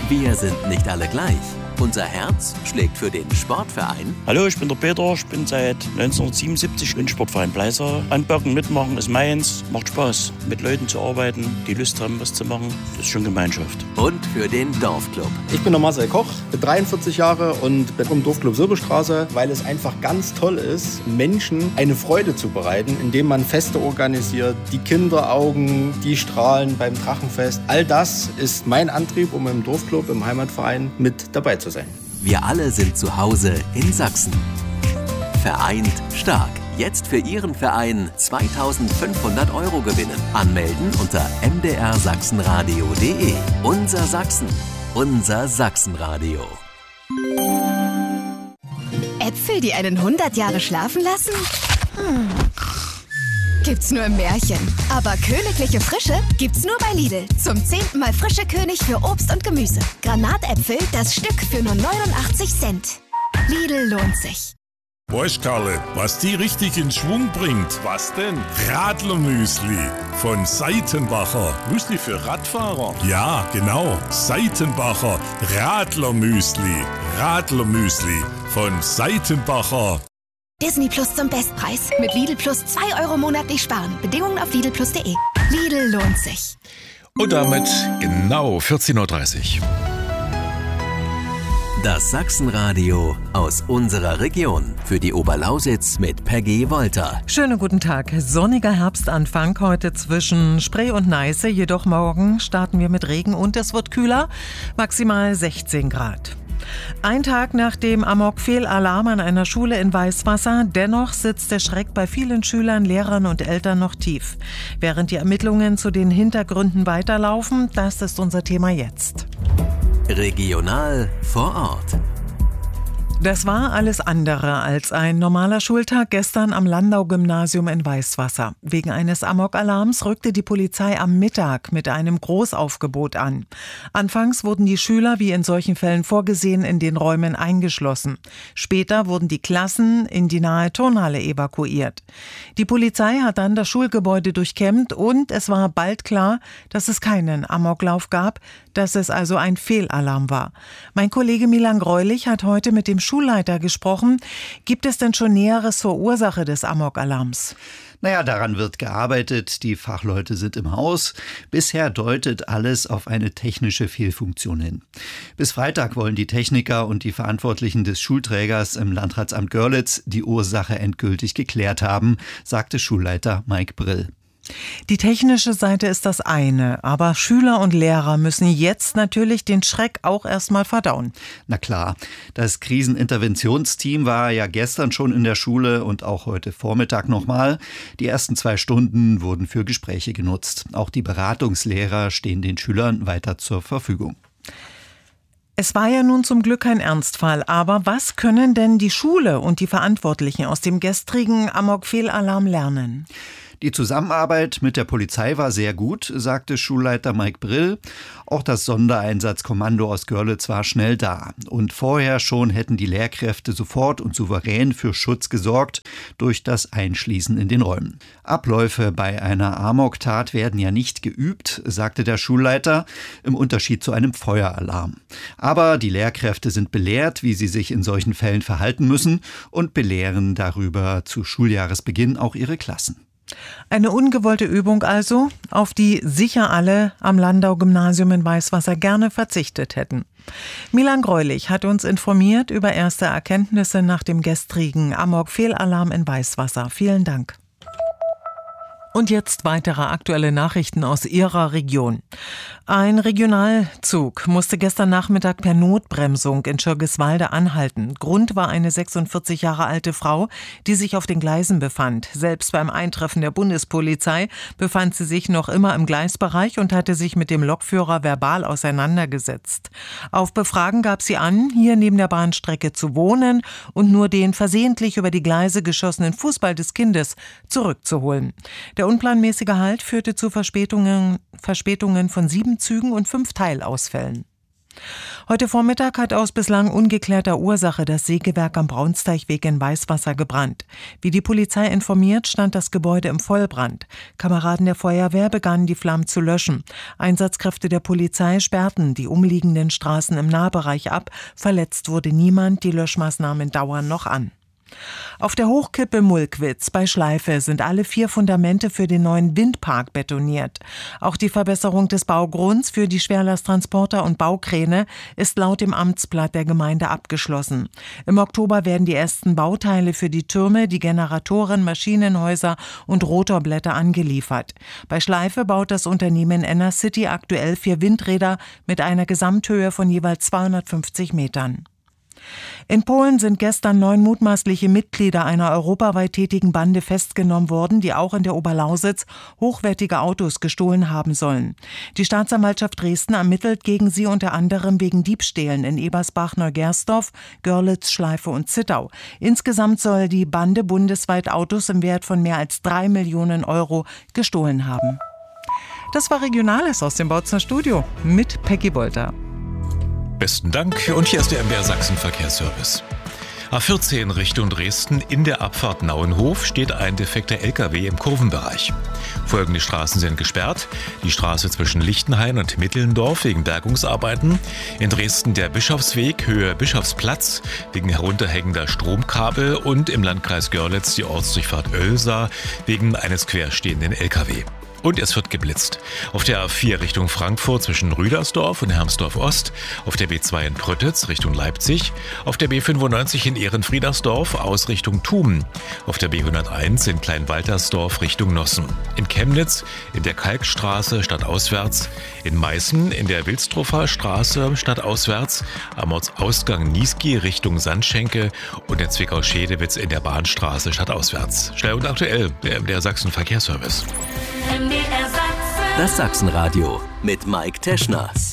Wir sind nicht alle gleich. Unser Herz schlägt für den Sportverein. Hallo, ich bin der Peter. Ich bin seit 1977 im Sportverein Bleiser. Anpacken, mitmachen ist meins. Macht Spaß, mit Leuten zu arbeiten, die Lust haben, was zu machen. Das ist schon Gemeinschaft. Und für den Dorfclub. Ich bin der Marcel Koch, bin 43 Jahre und bin vom Dorfclub Silberstraße, weil es einfach ganz toll ist, Menschen eine Freude zu bereiten, indem man Feste organisiert, die Kinderaugen, die strahlen beim Drachenfest. All das ist mein Antrieb, um im Dorfclub, im Heimatverein mit dabei zu sein. Wir alle sind zu Hause in Sachsen. Vereint stark. Jetzt für Ihren Verein 2.500 € gewinnen. Anmelden unter mdrsachsenradio.de. Unser Sachsen. Unser Sachsenradio. Äpfel, die einen 100 Jahre schlafen lassen? Gibt's nur im Märchen. Aber königliche Frische gibt's nur bei Lidl. Zum 10. Mal frische König für Obst und Gemüse. Granatäpfel, das Stück für nur 89 Cent. Lidl lohnt sich. Weißt Karle, was die richtig in Schwung bringt? Was denn? Radlermüsli von Seitenbacher. Müsli für Radfahrer? Ja, genau. Seitenbacher Radlermüsli. Radlermüsli von Seitenbacher. Disney Plus zum Bestpreis. Mit Lidl Plus 2 € monatlich sparen. Bedingungen auf lidlplus.de. Lidl lohnt sich. Und damit genau 14:30 Uhr. Das Sachsenradio aus unserer Region. Für die Oberlausitz mit Peggy Wolter. Schönen guten Tag. Sonniger Herbstanfang heute zwischen Spree und Neiße. Jedoch morgen starten wir mit Regen und es wird kühler. Maximal 16 Grad. Ein Tag nach dem Amok-Fehlalarm an einer Schule in Weißwasser. Dennoch sitzt der Schreck bei vielen Schülern, Lehrern und Eltern noch tief. Während die Ermittlungen zu den Hintergründen weiterlaufen, das ist unser Thema jetzt. Regional vor Ort. Das war alles andere als ein normaler Schultag gestern am Landau-Gymnasium in Weißwasser. Wegen eines Amok-Alarms rückte die Polizei am Mittag mit einem Großaufgebot an. Anfangs wurden die Schüler, wie in solchen Fällen vorgesehen, in den Räumen eingeschlossen. Später wurden die Klassen in die nahe Turnhalle evakuiert. Die Polizei hat dann das Schulgebäude durchkämmt und es war bald klar, dass es keinen Amoklauf gab, dass es also ein Fehlalarm war. Mein Kollege Milan Greulich hat heute mit dem Schulleiter gesprochen. Gibt es denn schon Näheres zur Ursache des Amok-Alarms? Naja, daran wird gearbeitet. Die Fachleute sind im Haus. Bisher deutet alles auf eine technische Fehlfunktion hin. Bis Freitag wollen die Techniker und die Verantwortlichen des Schulträgers im Landratsamt Görlitz die Ursache endgültig geklärt haben, sagte Schulleiter Mike Brill. Die technische Seite ist das eine, aber Schüler und Lehrer müssen jetzt natürlich den Schreck auch erstmal verdauen. Na klar, das Kriseninterventionsteam war ja gestern schon in der Schule und auch heute Vormittag nochmal. Die ersten 2 Stunden wurden für Gespräche genutzt. Auch die Beratungslehrer stehen den Schülern weiter zur Verfügung. Es war ja nun zum Glück kein Ernstfall, aber was können denn die Schule und die Verantwortlichen aus dem gestrigen Amok-Fehlalarm lernen? Die Zusammenarbeit mit der Polizei war sehr gut, sagte Schulleiter Mike Brill. Auch das Sondereinsatzkommando aus Görlitz war schnell da. Und vorher schon hätten die Lehrkräfte sofort und souverän für Schutz gesorgt durch das Einschließen in den Räumen. Abläufe bei einer Amok-Tat werden ja nicht geübt, sagte der Schulleiter, im Unterschied zu einem Feueralarm. Aber die Lehrkräfte sind belehrt, wie sie sich in solchen Fällen verhalten müssen und belehren darüber zu Schuljahresbeginn auch ihre Klassen. Eine ungewollte Übung also, auf die sicher alle am Landau-Gymnasium in Weißwasser gerne verzichtet hätten. Milan Greulich hat uns informiert über erste Erkenntnisse nach dem gestrigen Amok-Fehlalarm in Weißwasser. Vielen Dank. Und jetzt weitere aktuelle Nachrichten aus Ihrer Region. Ein Regionalzug musste gestern Nachmittag per Notbremsung in Schirgiswalde anhalten. Grund war eine 46 Jahre alte Frau, die sich auf den Gleisen befand. Selbst beim Eintreffen der Bundespolizei befand sie sich noch immer im Gleisbereich und hatte sich mit dem Lokführer verbal auseinandergesetzt. Auf Befragen gab sie an, hier neben der Bahnstrecke zu wohnen und nur den versehentlich über die Gleise geschossenen Fußball des Kindes zurückzuholen. Der unplanmäßige Halt führte zu Verspätungen von 7 Zügen und 5 Teilausfällen. Heute Vormittag hat aus bislang ungeklärter Ursache das Sägewerk am Braunsteichweg in Weißwasser gebrannt. Wie die Polizei informiert, stand das Gebäude im Vollbrand. Kameraden der Feuerwehr begannen die Flammen zu löschen. Einsatzkräfte der Polizei sperrten die umliegenden Straßen im Nahbereich ab. Verletzt wurde niemand, die Löschmaßnahmen dauern noch an. Auf der Hochkippe Mulkwitz bei Schleife sind alle 4 Fundamente für den neuen Windpark betoniert. Auch die Verbesserung des Baugrunds für die Schwerlasttransporter und Baukräne ist laut dem Amtsblatt der Gemeinde abgeschlossen. Im Oktober werden die ersten Bauteile für die Türme, die Generatoren, Maschinenhäuser und Rotorblätter angeliefert. Bei Schleife baut das Unternehmen Enercity aktuell 4 Windräder mit einer Gesamthöhe von jeweils 250 Metern. In Polen sind gestern 9 mutmaßliche Mitglieder einer europaweit tätigen Bande festgenommen worden, die auch in der Oberlausitz hochwertige Autos gestohlen haben sollen. Die Staatsanwaltschaft Dresden ermittelt gegen sie unter anderem wegen Diebstählen in Ebersbach, Neugersdorf, Görlitz, Schleife und Zittau. Insgesamt soll die Bande bundesweit Autos im Wert von mehr als 3 Millionen Euro gestohlen haben. Das war Regionales aus dem Bautzner Studio mit Peggy Wolter. Besten Dank und hier ist der MDR Sachsen Verkehrsservice. A14 Richtung Dresden, in der Abfahrt Nauenhof steht ein defekter LKW im Kurvenbereich. Folgende Straßen sind gesperrt: die Straße zwischen Lichtenhain und Mittelndorf wegen Bergungsarbeiten, in Dresden der Bischofsweg Höhe Bischofsplatz wegen herunterhängender Stromkabel und im Landkreis Görlitz die Ortsdurchfahrt Oelsa wegen eines querstehenden LKW. Und es wird geblitzt. Auf der A4 Richtung Frankfurt zwischen Rüdersdorf und Hermsdorf Ost, auf der B2 in Pröttitz Richtung Leipzig, auf der B95 in Ehrenfriedersdorf aus Richtung Thumen, auf der B101 in Kleinwaltersdorf Richtung Nossen, in Chemnitz in der Kalkstraße stadtauswärts, in Meißen in der Wilsdruffer Straße stadtauswärts, am Ortsausgang Niesky Richtung Sandschenke und in Zwickau-Schedewitz in der Bahnstraße stadtauswärts. Schnell und aktuell, der Sachsen Verkehrsservice. Das Sachsenradio mit Mike Teschner.